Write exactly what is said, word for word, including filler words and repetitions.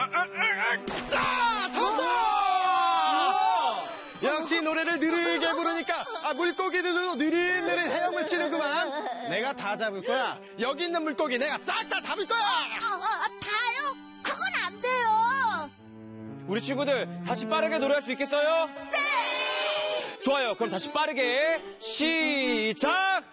아, 아, 아, 자, 잡았어! 역시 노래를 느리게 부르니까 아, 물고기들도 느릿느릿 헤엄을 치는구만. 내가 다 잡을 거야. 여기 있는 물고기 내가 싹 다 잡을 거야. 아, 아, 다요? 그건 안 돼요. 우리 친구들 다시 빠르게 노래할 수 있겠어요? 네! 좋아요. 그럼 다시 빠르게 시작!